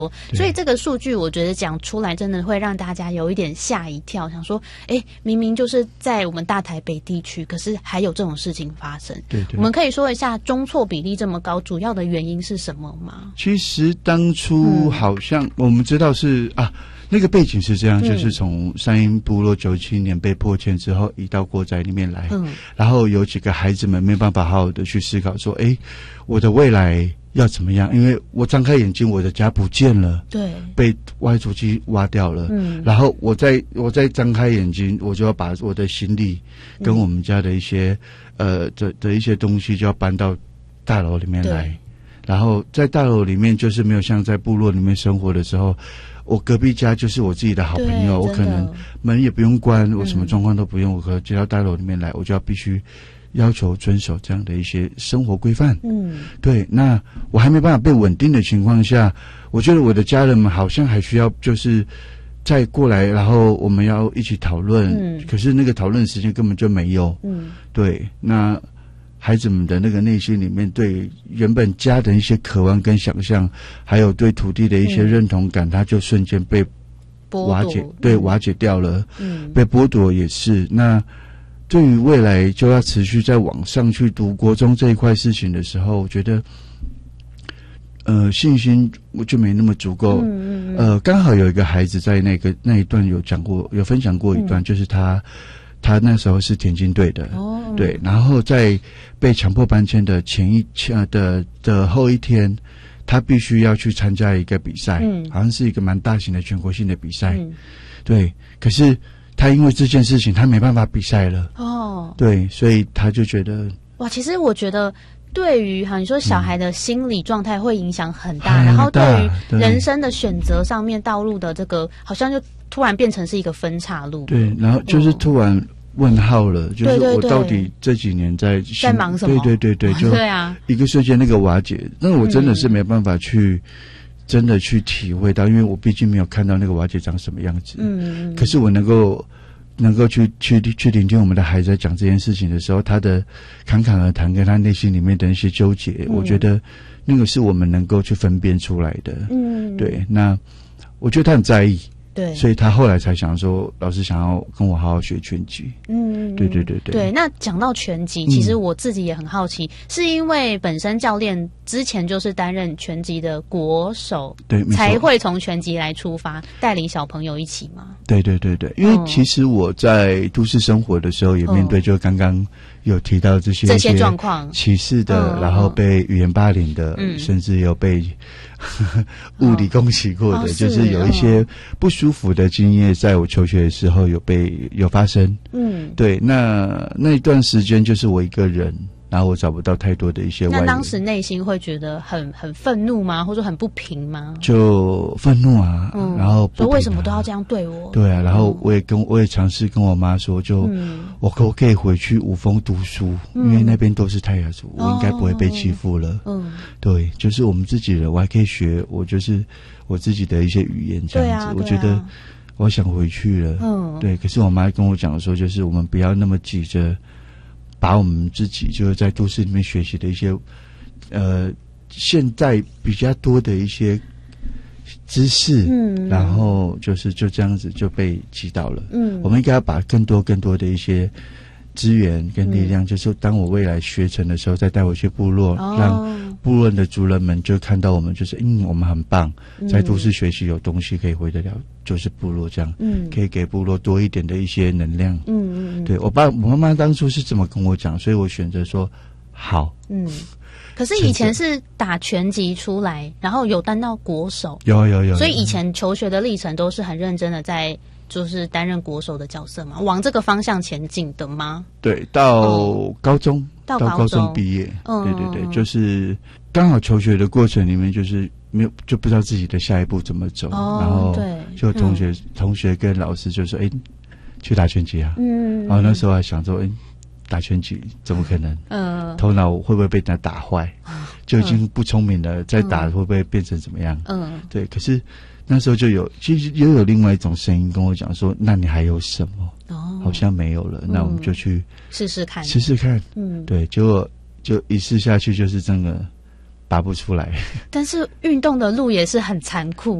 所以这个数据我觉得讲出来真的会让大家有一点吓一跳，想说明明就是在我们大台北地区，可是还有这种事情发生。 对， 我们可以说一下中辍比例这么高主要的原因是什么吗？ 其实当初好像我们知道是那个背景是这样，就是从山阴部落97年被迫迁之后移到国宅里面来，然后有几个孩子们没办法好好的去思考说我的未来要怎么样，因为我张开眼睛我的家不见了，对，被挖土机挖掉了，然后我再张开眼睛，我就要把我的行李跟我们家的一些的一些东西就要搬到大楼里面来，然后在大楼里面就是没有像在部落里面生活的时候，我隔壁家就是我自己的好朋友，我可能门也不用关，我什么状况都不用，我可能接到大楼里面来，我就要必须要求遵守这样的一些生活规范。对，那我还没办法被稳定的情况下，我觉得我的家人们好像还需要就是再过来，然后我们要一起讨论，可是那个讨论时间根本就没有。对，那孩子们的那个内心里面对原本家的一些渴望跟想象，还有对土地的一些认同感，它就瞬间被瓦解，瓦解掉了。被剥夺也是。那对于未来就要持续再往上去读国中这一块事情的时候，我觉得信心我就没那么足够。刚好有一个孩子在那一段有分享过一段，就是他那时候是田径队的，对，然后在被强迫搬迁的的后一天，他必须要去参加一个比赛，好像是一个蛮大型的全国性的比赛，对，可是他因为这件事情他没办法比赛了，对，所以他就觉得哇， 其实我觉得对于你说小孩的心理状态会影响很大，然后对于人生的选择上面道路的这个好像就突然变成是一个分岔路。 对，然后就是突然问号了，就是我到底这几年在忙什么？ 对，就对啊， 一个瞬间那个瓦解，那我真的是没办法真的去体会到，因为我毕竟没有看到那个瓦解长什么样子。可是我能够去聆听我们的孩子在讲这件事情的时候，他的侃侃而谈跟他内心里面的一些纠结，我觉得那个是我们能够去分辨出来的。对，那我觉得他很在意，对，所以他后来才想说，老师想要跟我好好学拳击。对。 那讲到拳击，其实我自己也很好奇，是因为本身教练之前就是担任拳击的国手，对，才会从拳击来出发，带领小朋友一起吗？ 对，因为其实我在都市生活的时候也面对，就刚刚有提到这些状况， 歧视的，然后被语言霸凌的，甚至有被物理攻击过的，就是有一些不舒服的经验，在我求学的时候有发生。对，那一段时间就是我一个人，然后我找不到太多的一些外援。 那当时内心会觉得很愤怒吗？或者很不平吗？ 就愤怒啊，然后不平啊， 说为什么都要这样对我？ 对啊，然后我也尝试跟我妈说，我可不可以回去五峰读书？因为那边都是泰雅族，我应该不会被欺负了。对，就是我们自己人，我还可以学，我就是我自己的一些语言这样子。我觉得我想回去了。对，可是我妈跟我讲说，就是我们不要那么急着把我们自己就是在都市里面学习的一些现在比较多的一些知识，然后就这样子就被击倒了。我们应该要把更多的一些资源跟力量，就是当我未来学成的时候，再带回去部落，让部落的族人们就看到我们，就是我们很棒，在都市学习有东西可以回得了，就是部落这样，可以给部落多一点的一些能量。对，我妈妈当初是这么跟我讲，所以我选择说好。 可是以前是打拳击出来，然后有担到国手， 有， 所以以前求学的历程都是很认真的在就是担任国手的角色嘛，往这个方向前进的吗？对， 到高中毕业，对，就是刚好求学的过程里面，就是没有就不知道自己的下一步怎么走，然后就同学跟老师就说，去打拳击啊，然后那时候还想说，打拳击怎么可能？头脑会不会被人家打坏？就已经不聪明了，再打会不会变成怎么样？对。可是那时候其实又有另外一种声音跟我讲说，那你还有什么？好像没有了，那我们就去试试看。对，结果就一试下去，就是真的拔不出来。 但是运动的路也是很残酷。